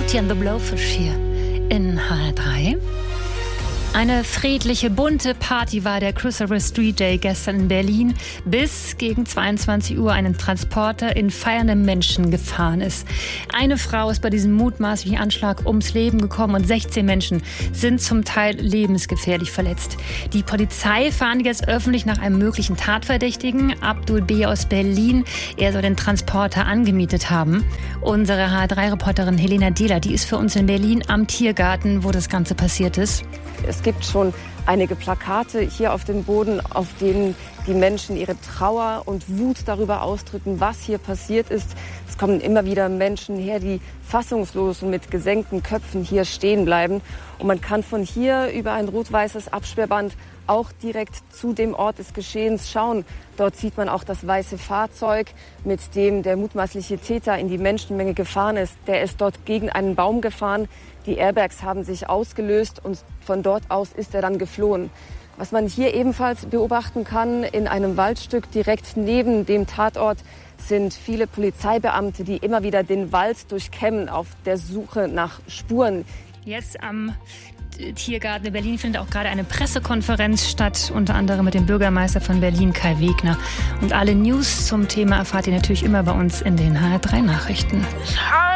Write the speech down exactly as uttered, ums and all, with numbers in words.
Beauty and the Blowfish hier in H R drei. Eine friedliche, bunte Party war der Christopher Street Day gestern in Berlin, bis gegen zweiundzwanzig Uhr ein Transporter in feiernde Menschen gefahren ist. Eine Frau ist bei diesem mutmaßlichen Anschlag ums Leben gekommen und sechzehn Menschen sind zum Teil lebensgefährlich verletzt. Die Polizei fahndet jetzt öffentlich nach einem möglichen Tatverdächtigen, Abdul B. aus Berlin. Er soll den Transporter angemietet haben. Unsere H R drei Reporterin Helena Dehler, die ist für uns in Berlin am Tiergarten, wo das Ganze passiert ist. Es gibt schon einige Plakate hier auf dem Boden, auf denen die Menschen ihre Trauer und Wut darüber ausdrücken, was hier passiert ist. Es kommen immer wieder Menschen her, die fassungslos und mit gesenkten Köpfen hier stehen bleiben. Und man kann von hier über ein rot-weißes Absperrband auch direkt zu dem Ort des Geschehens schauen. Dort sieht man auch das weiße Fahrzeug, mit dem der mutmaßliche Täter in die Menschenmenge gefahren ist. Der ist dort gegen einen Baum gefahren. Die Airbags haben sich ausgelöst und von dort aus ist er dann geflohen. Was man hier ebenfalls beobachten kann, in einem Waldstück direkt neben dem Tatort sind viele Polizeibeamte, die immer wieder den Wald durchkämmen auf der Suche nach Spuren. Jetzt am Tiergarten in Berlin findet auch gerade eine Pressekonferenz statt, unter anderem mit dem Bürgermeister von Berlin, Kai Wegner. Und alle News zum Thema erfahrt ihr natürlich immer bei uns in den H R drei Nachrichten.